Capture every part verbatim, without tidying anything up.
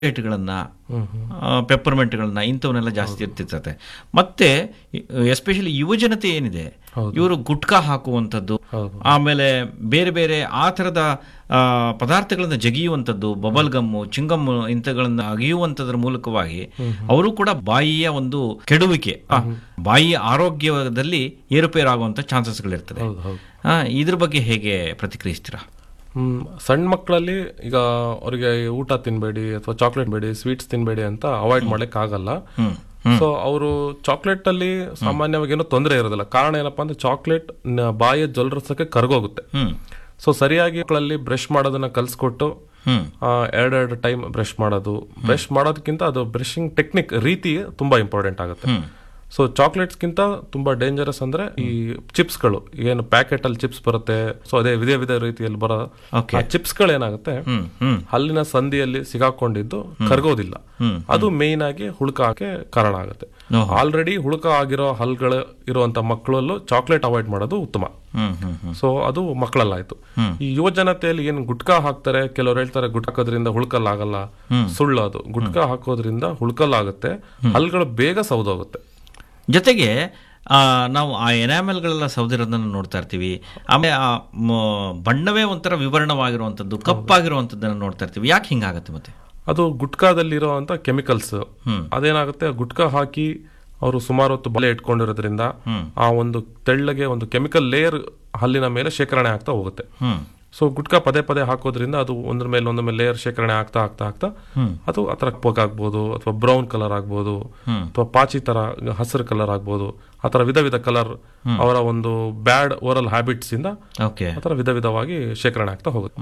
ಚಾಕ್ಲೇಟ್ಗಳನ್ನ, ಪೆಪ್ಪರ್ಮೆಂಟ್ಗಳನ್ನ ಇಂಥವನ್ನೆಲ್ಲ ಜಾಸ್ತಿ ಇರ್ತಿರ್ತದೆ. ಮತ್ತೆ ಎಸ್ಪೆಷಲಿ ಯುವಜನತೆ ಏನಿದೆ, ಇವರು ಗುಟ್ಕಾ ಹಾಕುವಂಥದ್ದು, ಆಮೇಲೆ ಬೇರೆ ಬೇರೆ ಆ ಥರದ ಪದಾರ್ಥಗಳನ್ನ ಜಗಿಯುವಂಥದ್ದು, ಬಬಲ್ ಗಮ್ಮು, ಚಿಂಗಮ್ಮು ಇಂಥಗಳನ್ನ ಅಗಿಯುವಂಥದ್ರ ಮೂಲಕವಾಗಿ ಅವರು ಕೂಡ ಬಾಯಿಯ ಒಂದು ಕೆಡುವಿಕೆ, ಬಾಯಿಯ ಆರೋಗ್ಯದಲ್ಲಿ ಏರುಪೇರಾಗುವಂಥ ಚಾನ್ಸಸ್ಗಳಿರ್ತದೆ. ಇದ್ರ ಬಗ್ಗೆ ಹೇಗೆ ಪ್ರತಿಕ್ರಿಯಿಸ್ತೀರಾ? ಹ್ಮ್ ಸಣ್ಣ ಮಕ್ಕಳಲ್ಲಿ ಈಗ ಅವರಿಗೆ ಊಟ ತಿನ್ಬೇಡಿ ಅಥವಾ ಚಾಕ್ಲೇಟ್ ಬೇಡಿ, ಸ್ವೀಟ್ಸ್ ತಿನ್ಬೇಡಿ ಅಂತ ಅವಾಯ್ಡ್ ಮಾಡ್ಲಿಕ್ಕೆ ಆಗಲ್ಲ. ಸೊ ಅವರು ಚಾಕ್ಲೇಟ್ ಅಲ್ಲಿ ಸಾಮಾನ್ಯವಾಗಿ ಏನೋ ತೊಂದರೆ ಇರೋದಿಲ್ಲ. ಕಾರಣ ಏನಪ್ಪಾ ಅಂದ್ರೆ ಚಾಕ್ಲೇಟ್ ಬಾಯಿಯ ಜೊಲ್ರಸಕ್ಕೆ ಕರ್ಗೋಗುತ್ತೆ. ಸೊ ಸರಿಯಾಗಿ ಮಕ್ಕಳಲ್ಲಿ ಬ್ರಷ್ ಮಾಡೋದನ್ನ ಕಲ್ಸ್ಕೊಟ್ಟು ಎರಡೆರಡು ಟೈಮ್ ಬ್ರಷ್ ಮಾಡೋದು, ಬ್ರಷ್ ಮಾಡೋದಕ್ಕಿಂತ ಅದು ಬ್ರಷಿಂಗ್ ಟೆಕ್ನಿಕ್ ರೀತಿ ತುಂಬಾ ಇಂಪಾರ್ಟೆಂಟ್ ಆಗುತ್ತೆ. ಸೊ ಚಾಕ್ಲೇಟ್ಸ್ಗಿಂತ ತುಂಬಾ ಡೇಂಜರಸ್ ಅಂದ್ರೆ ಈ ಚಿಪ್ಸ್ಗಳು, ಏನು ಪ್ಯಾಕೆಟ್ ಅಲ್ಲಿ ಚಿಪ್ಸ್ ಬರುತ್ತೆ, ಸೊ ಅದೇ ವಿಧ ವಿಧ ರೀತಿಯಲ್ಲಿ ಬರೋ ಚಿಪ್ಸ್ ಗಳು ಏನಾಗುತ್ತೆ, ಹಲ್ಲಿನ ಸಂದಿಯಲ್ಲಿ ಸಿಗಾಕೊಂಡಿದ್ದು ಕರ್ಗೋದಿಲ್ಲ. ಅದು ಮೇನ್ ಆಗಿ ಹುಳುಕಕ್ಕೆ ಕಾರಣ ಆಗುತ್ತೆ. ಆಲ್ರೆಡಿ ಹುಳುಕ ಆಗಿರೋ ಹಲ್ಗಳು ಇರುವಂತ ಮಕ್ಕಳಲ್ಲೂ ಚಾಕ್ಲೇಟ್ ಅವಾಯ್ಡ್ ಮಾಡೋದು ಉತ್ತಮ. ಸೊ ಅದು ಮಕ್ಕಳಲ್ಲಾಯ್ತು. ಈ ಯುವ ಜನತೆಯಲ್ಲಿ ಏನು ಗುಟ್ಕಾ ಹಾಕ್ತಾರೆ, ಕೆಲವ್ರು ಹೇಳ್ತಾರೆ ಗುಟ್ಕಾ ಹಾಕೋದ್ರಿಂದ ಹುಳ್ಕಲ್ ಆಗಲ್ಲ. ಸುಳ್ಳು ಅದು. ಗುಟ್ಕಾ ಹಾಕೋದ್ರಿಂದ ಹುಳ್ಕಲ್ ಆಗುತ್ತೆ, ಹಲ್ಗಳು ಬೇಗ ಸೌದೋಗುತ್ತೆ. ಜೊತೆಗೆ ನಾವು ಆ ಎನಾಮೆಲ್ಗಳೆಲ್ಲ ಸೌದಿರೋದನ್ನು ನೋಡ್ತಾ ಇರ್ತೀವಿ. ಆಮೇಲೆ ಆ ಬಣ್ಣವೇ ಒಂಥರ ವಿವರಣವಾಗಿರುವಂಥದ್ದು, ಕಪ್ಪಾಗಿರುವಂಥದ್ದನ್ನು ನೋಡ್ತಾ ಇರ್ತೀವಿ. ಯಾಕೆ ಹಿಂಗಾಗತ್ತೆ? ಮತ್ತೆ ಅದು ಗುಟ್ಕಾದಲ್ಲಿರುವಂತ ಕೆಮಿಕಲ್ಸ್. ಅದೇನಾಗುತ್ತೆ, ಗುಟ್ಕಾ ಹಾಕಿ ಅವರು ಸುಮಾರು ಹೊತ್ತು ಬಲೆ ಇಟ್ಕೊಂಡಿರೋದ್ರಿಂದ ಆ ಒಂದು ತೆಳ್ಳಗೆ ಒಂದು ಕೆಮಿಕಲ್ ಲೇಯರ್ ಹಲ್ಲಿನ ಮೇಲೆ ಶೇಖರಣೆ ಆಗ್ತಾ ಹೋಗುತ್ತೆ. ಸೊ ಗುಟ್ಕಾ ಪದೇ ಪದೇ ಹಾಕೋದ್ರಿಂದ ಅದು ಒಂದ್ರ ಮೇಲೆ ಒಂದ್ರ ಮೇಲೆ ಲೇಯರ್ ಶೇಖರಣೆ ಆಗ್ತಾ ಆಗ್ತಾ ಆಗ್ತಾ ಅದು ಆತರ ಆಗ್ಬೋದು, ಅಥವಾ ಬ್ರೌನ್ ಕಲರ್ ಆಗ್ಬೋದು, ಅಥವಾ ಪಾಚಿ ತರ ಹಸಿರು ಕಲರ್ ಆಗ್ಬೋದು. ಆತರ ವಿಧ ವಿಧ ಕಲರ್ ಅವರ ಒಂದು ಬ್ಯಾಡ್ ಓರಲ್ ಹ್ಯಾಬಿಟ್ಸ್ ಇಂದ ಆತರ ವಿಧ ವಿಧವಾಗಿ ಶೇಖರಣೆ ಆಗ್ತಾ ಹೋಗುತ್ತೆ.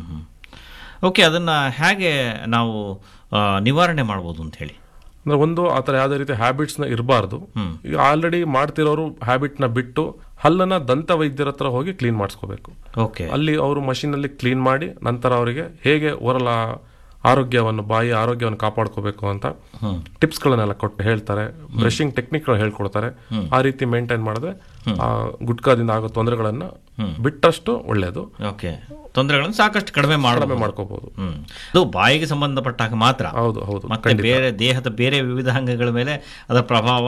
ಓಕೆ, ಅದನ್ನ ಹೇಗೆ ನಾವು ನಿವಾರಣೆ ಮಾಡಬಹುದು ಅಂತ ಹೇಳಿ? ಅಂದ್ರೆ ಒಂದು ಆತರ ಯಾವ್ದೇ ರೀತಿ ಹ್ಯಾಬಿಟ್ಸ್ ನ ಇರಬಾರ್ದು. ಈಗ ಆಲ್ರೆಡಿ ಮಾಡ್ತಿರೋರು ಹ್ಯಾಬಿಟ್ ನ ಬಿಟ್ಟು ಹಲ್ಲನ್ನ ದಂತ ವೈದ್ಯರ ಹತ್ರ ಹೋಗಿ ಕ್ಲೀನ್ ಮಾಡಿಸ್ಕೋಬೇಕು. ಅಲ್ಲಿ ಅವರು ಮಷೀನ್ ಅಲ್ಲಿ ಕ್ಲೀನ್ ಮಾಡಿ ನಂತರ ಅವರಿಗೆ ಹೇಗೆ ಓರಲ್ ಆರೋಗ್ಯವನ್ನು, ಬಾಯಿಯ ಆರೋಗ್ಯವನ್ನು ಕಾಪಾಡ್ಕೋಬೇಕು ಅಂತ ಟಿಪ್ಸ್ ಗಳನ್ನೆಲ್ಲ ಕೊಟ್ಟು ಹೇಳ್ತಾರೆ. ಬ್ರಷಿಂಗ್ ಟೆಕ್ನಿಕ್ ಗಳು ಹೇಳ್ಕೊಡ್ತಾರೆ. ಆ ರೀತಿ ಮೇಂಟೈನ್ ಮಾಡಿದ್ರೆ ಆ ಗುಟ್ಕಾದಿಂದ ಆಗೋ ತೊಂದರೆಗಳನ್ನ ಬಿಟ್ಟಷ್ಟು ಒಳ್ಳೇದು. ತೊಂದರೆಗಳನ್ನು ಸಾಕಷ್ಟು ಕಡಿಮೆ ಕಡಿಮೆ ಮಾಡ್ಕೋಬಹುದು. ಅದು ಬಾಯಿಗೆ ಸಂಬಂಧಪಟ್ಟಾಗ ಮಾತ್ರ. ಹೌದು ಹೌದು. ಮತ್ತೆ ಬೇರೆ ದೇಹದ ಬೇರೆ ವಿವಿಧ ಅಂಗಗಳ ಮೇಲೆ ಅದರ ಪ್ರಭಾವ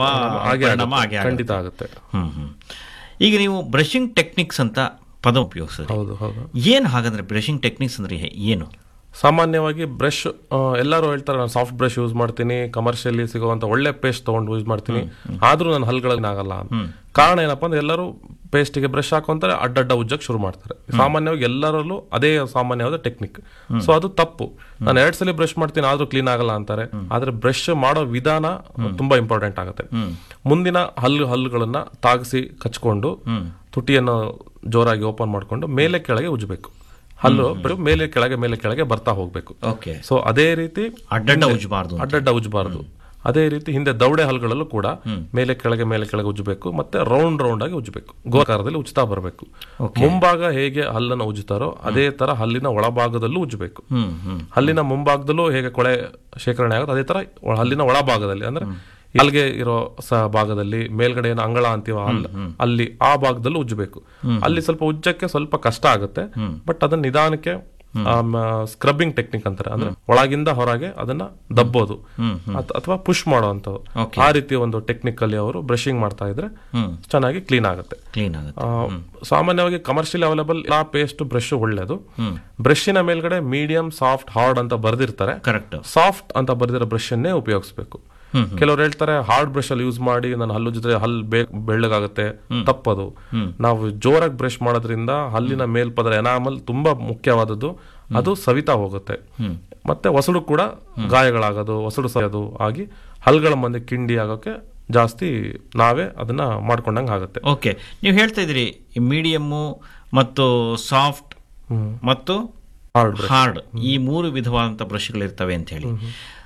ಖಂಡಿತ ಆಗುತ್ತೆ. ಹ್ಮ್ ಹ್ಮ್ ಈಗ ನೀವು ಬ್ರಷಿಂಗ್ ಟೆಕ್ನಿಕ್ಸ್ ಅಂತ ಪದ ಉಪಯೋಗಿಸಿದ್ರೆ, ಹೌದು ಹೌದು, ಏನು ಹಾಗಂದ್ರೆ ಬ್ರಷಿಂಗ್ ಟೆಕ್ನಿಕ್ಸ್ ಅಂದ್ರೆ ಏನು? ಸಾಮಾನ್ಯವಾಗಿ ಬ್ರಷ್ ಎಲ್ಲರೂ ಹೇಳ್ತಾರೆ ನಾನು ಸಾಫ್ಟ್ ಬ್ರಷ್ ಯೂಸ್ ಮಾಡ್ತೀನಿ, ಕಮರ್ಷಿಯಲಿ ಸಿಗುವಂತ ಒಳ್ಳೆ ಪೇಸ್ಟ್ ತಗೊಂಡು ಯೂಸ್ ಮಾಡ್ತೀನಿ, ಆದ್ರೂ ನನ್ನ ಹಲ್ಗಳಲ್ಲಿ ಆಗಲ್ಲ. ಕಾರಣ ಏನಪ್ಪಾ ಅಂದ್ರೆ ಎಲ್ಲರೂ ಪೇಸ್ಟ್ಗೆ ಬ್ರಷ್ ಹಾಕೊಂತಾರೆ, ಅಡ್ಡಡ್ಡ ಉಜ್ಜಕ್ ಶುರು ಮಾಡ್ತಾರೆ. ಸಾಮಾನ್ಯವಾಗಿ ಎಲ್ಲರಲ್ಲೂ ಅದೇ ಸಾಮಾನ್ಯವಾದ ಟೆಕ್ನಿಕ್. ಸೊ ಅದು ತಪ್ಪು. ನಾನು ಎರಡ್ ಸಲ ಬ್ರಷ್ ಮಾಡ್ತೀನಿ ಆದ್ರೂ ಕ್ಲೀನ್ ಆಗಲ್ಲ ಅಂತಾರೆ. ಆದ್ರೆ ಬ್ರಷ್ ಮಾಡೋ ವಿಧಾನ ತುಂಬಾ ಇಂಪಾರ್ಟೆಂಟ್ ಆಗುತ್ತೆ. ಮುಂದಿನ ಹಲ್ಲು ಹಲ್ಲುಗಳನ್ನ ತಾಗಿಸಿ ಕಚ್ಕೊಂಡು ತುಟಿಯನ್ನು ಜೋರಾಗಿ ಓಪನ್ ಮಾಡ್ಕೊಂಡು ಮೇಲೆ ಕೆಳಗೆ ಉಜ್ಜಬೇಕು. ಹಲ್ಲು ಮೇಲೆ ಕೆಳಗೆ ಮೇಲೆ ಕೆಳಗೆ ಬರ್ತಾ ಹೋಗ್ಬೇಕು. ಸೊ ಅದೇ ರೀತಿ ಅಡ್ಡಡ್ಡ ಉಜ್ಜಬಾರ್ದು ಅಡ್ಡಡ್ಡ ಉಜ್ಜಬಾರ್ದು ಅದೇ ರೀತಿ ಹಿಂದೆ ದೌಡೆ ಹಲ್ಗಳಲ್ಲೂ ಕೂಡ ಮೇಲೆ ಕೆಳಗೆ ಮೇಲೆ ಕೆಳಗೆ ಉಜ್ಜಬೇಕು. ಮತ್ತೆ ರೌಂಡ್ ರೌಂಡ್ ಆಗಿ ಉಜ್ಜಬೇಕು, ಗೋಕಾರದಲ್ಲಿ ಉಜ್ತಾ ಬರಬೇಕು. ಮುಂಭಾಗ ಹೇಗೆ ಹಲ್ಲನ್ನು ಉಜ್ಜುತ್ತಾರೋ ಅದೇ ತರ ಹಲ್ಲಿನ ಒಳಭಾಗದಲ್ಲೂ ಉಜ್ಜಬೇಕು. ಹಲ್ಲಿನ ಮುಂಭಾಗದಲ್ಲೂ ಹೇಗೆ ಕೊಳೆ ಶೇಖರಣೆ ಆಗುತ್ತೆ ಅದೇ ತರ ಹಲ್ಲಿನ ಒಳಭಾಗದಲ್ಲಿ, ಅಂದ್ರೆ ನಾಲ್ಗೆ ಇರೋ ಭಾಗದಲ್ಲಿ ಮೇಲ್ಗಡೆ ಏನು ಅಂಗಳ ಅಂತೀವ ಅಲ್ಲಿ ಆ ಭಾಗದಲ್ಲೂ ಉಜ್ಜಬೇಕು. ಅಲ್ಲಿ ಸ್ವಲ್ಪ ಉಜ್ಜಕ್ಕೆ ಸ್ವಲ್ಪ ಕಷ್ಟ ಆಗುತ್ತೆ, ಬಟ್ ಅದನ್ನ ನಿಧಾನಕ್ಕೆ ಸ್ಕ್ರಬ್ಬಿಂಗ್ ಟೆಕ್ನಿಕ್ ಅಂತಾರೆ. ಅಂದ್ರೆ ಒಳಗಿಂದ ಹೊರಗೆ ಅದನ್ನ ದಬ್ಬೋದು ಅಥವಾ ಪುಷ್ ಮಾಡುವಂತದ್ದು. ಆ ರೀತಿ ಒಂದು ಟೆಕ್ನಿಕ್ ಅಲ್ಲಿ ಅವರು ಬ್ರಷಿಂಗ್ ಮಾಡ್ತಾ ಇದ್ರೆ ಚೆನ್ನಾಗಿ ಕ್ಲೀನ್ ಆಗುತ್ತೆ. ಸಾಮಾನ್ಯವಾಗಿ ಕಮರ್ಷಿಯಲ್ ಅವೈಲೇಬಲ್ ಆ ಪೇಸ್ಟ್ ಬ್ರಷ್ ಒಳ್ಳೇದು. ಬ್ರಷಿನ ಮೇಲ್ಗಡೆ ಮೀಡಿಯಂ, ಸಾಫ್ಟ್, ಹಾರ್ಡ್ ಅಂತ ಬರ್ದಿರ್ತಾರೆ. ಸಾಫ್ಟ್ ಅಂತ ಬರ್ದಿರೋ ಬ್ರಷ್ ಅನ್ನೇ ಉಪಯೋಗಿಸಬೇಕು. ಕೆಲವರು ಹೇಳ್ತಾರೆ ಹಾರ್ಡ್ ಬ್ರಷ್ ಅಲ್ಲಿ ಯೂಸ್ ಮಾಡಿ ನನ್ನ ಹಲ್ಲು ಜೊತೆ ಹಲ್ಲು ಬೆಳ್ಳಗಾಗುತ್ತೆ. ತಪ್ಪದು. ನಾವು ಜೋರಾಗಿ ಬ್ರಷ್ ಮಾಡೋದ್ರಿಂದ ಹಲ್ಲಿನ ಮೇಲ್ಪದರ ಎನಾಮಲ್ ತುಂಬಾ ಮುಖ್ಯವಾದದ್ದು, ಅದು ಸವಿತಾ ಹೋಗುತ್ತೆ. ಮತ್ತೆ ಒಸಡು ಕೂಡ ಗಾಯಗಳಾಗೋದು, ಒಸಡು ಸವಿಯೋದು ಆಗಿ ಹಲ್ಗಳ ಮಂದಿ ಕಿಂಡಿ ಆಗೋಕೆ ಜಾಸ್ತಿ ನಾವೇ ಅದನ್ನ ಮಾಡ್ಕೊಂಡಂಗೆ ಆಗುತ್ತೆ. ಓಕೆ, ನೀವು ಹೇಳ್ತಾ ಇದ್ರಿ ಮೀಡಿಯಮ್ಮು ಮತ್ತು ಸಾಫ್ಟ್ ಮತ್ತು ಹಾರ್ಡ್ ಈ ಮೂರು ವಿಧವಾದಂತ ಬ್ರಷ್ಗಳಿರ್ತವೆ ಅಂತ ಹೇಳಿ.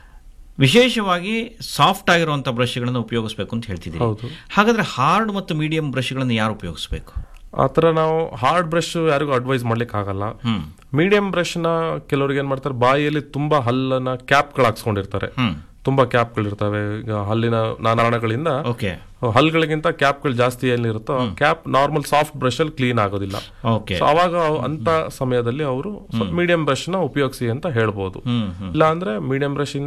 ವಿಶೇಷವಾಗಿ ಸಾಫ್ಟ್ ಆಗಿರುವಂತಹ ಬ್ರಷ್ಗಳನ್ನು ಉಪಯೋಗಿಸಬೇಕು ಅಂತ ಹೇಳ್ತಿದ್ದೀವಿ. ಹಾಗಾದ್ರೆ ಹಾರ್ಡ್ ಮತ್ತು ಮೀಡಿಯಂ ಬ್ರಷ್ಗಳನ್ನು ಯಾರು ಉಪಯೋಗಿಸಬೇಕು? ಆತರ ನಾವು ಹಾರ್ಡ್ ಬ್ರಷ್ ಯಾರಿಗೂ ಅಡ್ವೈಸ್ ಮಾಡ್ಲಿಕ್ಕೆ ಆಗಲ್ಲ. ಮೀಡಿಯಂ ಬ್ರಷ್ ನ ಕೆಲವ್ರಿಗೆ ಏನ್ ಮಾಡ್ತಾರೆ, ಬಾಯಿಯಲ್ಲಿ ತುಂಬಾ ಹಲ್ಲನ್ನ ಕ್ಯಾಪ್ ಗಳು ಹಾಕ್ಸ್ಕೊಂಡಿರ್ತಾರೆ, ತುಂಬಾ ಕ್ಯಾಪ್ಗಳಿರ್ತವೆ. ಈಗ ಹಲ್ಲಿನ ನಾನಾಣಗಳಿಂದ ಓಕೆ ಹಲ್ಗಳಿಗಿಂತ ಕ್ಯಾಪ್ಗಳು ಜಾಸ್ತಿ ಏನಿರುತ್ತೋ ಕ್ಯಾಪ್ ನಾರ್ಮಲ್ ಸಾಫ್ಟ್ ಬ್ರಷ್ ಅಲ್ಲಿ ಕ್ಲೀನ್ ಆಗೋದಿಲ್ಲ. ಓಕೆ ಸೊ ಅವಾಗ ಅಂತ ಸಮಯದಲ್ಲಿ ಅವರು ಮೀಡಿಯಂ ಬ್ರಷ್ ನ ಉಪಯೋಗಿಸಿ ಅಂತ ಹೇಳ್ಬೋದು. ಇಲ್ಲ ಅಂದ್ರೆ ಮೀಡಿಯಂ ಬ್ರಷ್